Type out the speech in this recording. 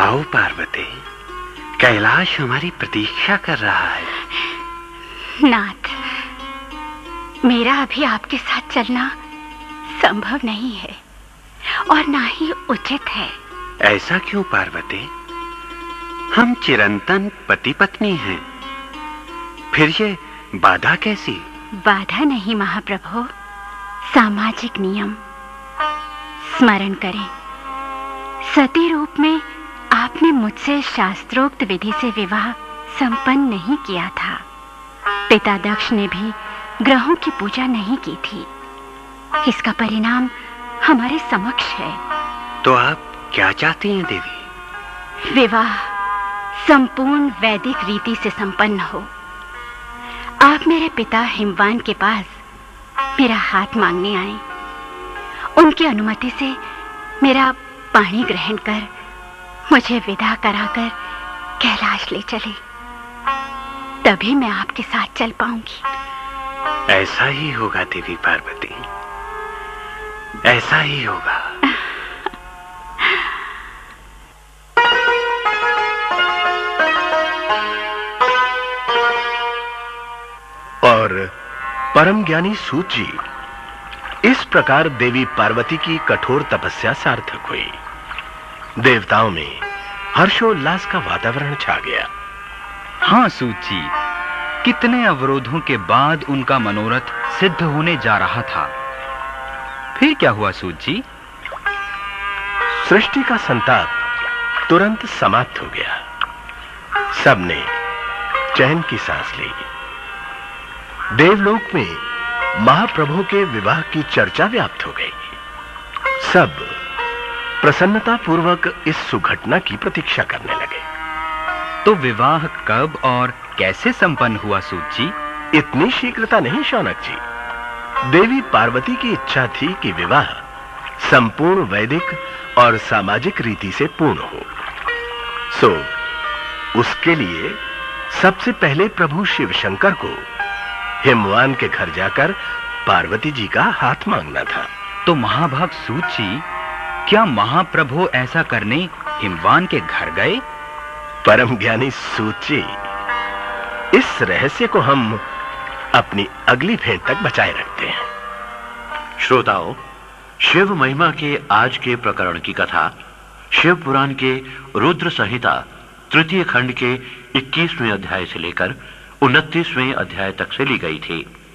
आओ पार्वती, कैलाश हमारी प्रतीक्षा कर रहा है। नाथ, मेरा अभी आपके साथ चलना संभव नहीं है और ना ही उचित है। ऐसा क्यों पार्वती? हम चिरंतन पति पत्नी हैं, फिर ये बाधा कैसी? बाधा नहीं महाप्रभु, सामाजिक नियम। स्मरण करें, सती रूप में आपने मुझसे शास्त्रोक्त विधि से विवाह संपन्न नहीं किया था। पिता दक्ष ने भी ग्रहों की पूजा नहीं की थी। इसका परिणाम हमारे समक्ष है। तो आप क्या चाहती हैं देवी? विवाह संपूर्ण वैदिक रीति से संपन्न हो। आप मेरे पिता हिमवान के पास मेरा हाथ मांगने आए। उनकी अनुमति से मेरा पाणी ग्रहण कर मुझे विदा कराकर कैलाश ले चले, तभी मैं आपके साथ चल पाऊंगी। ऐसा ही होगा देवी पार्वती, ऐसा ही होगा। और परम ज्ञानी सूत जी, इस प्रकार देवी पार्वती की कठोर तपस्या सार्थक हुई। देवताओं में हर्षोल्लास का वातावरण छा गया। हाँ सूत जी, कितने अवरोधों के बाद उनका मनोरथ सिद्ध होने जा रहा था। फिर क्या हुआ सूत जी? सृष्टि का संताप तुरंत समाप्त हो गया। सबने चैन की सांस ली। देवलोक में महाप्रभु के विवाह की चर्चा व्याप्त हो गई। सब प्रसन्नता पूर्वक इस सुघटना की प्रतीक्षा करने लगे। तो विवाह कब और कैसे संपन्न हुआ सूत जी? इतनी शीघ्रता नहीं शौनक जी। देवी पार्वती की इच्छा थी कि विवाह संपूर्ण वैदिक और सामाजिक रीति से पूर्ण हो। सो उसके लिए सबसे पहले प्रभु शिव शंकर को हिमवान के घर जाकर पार्वती जी का हाथ मांगना था। तो महाभाग सूत जी, क्या महाप्रभु ऐसा करने हिमवान के घर गए? परम ज्ञानी सूत जी, इस रहस्य को हम अपनी अगली भेंट तक बचाए रखते हैं। श्रोताओं, शिव महिमा के आज के प्रकरण की कथा शिव पुराण के रुद्र संहिता तृतीय खंड के 21वें अध्याय से लेकर 29वें अध्याय तक से ली गई थी।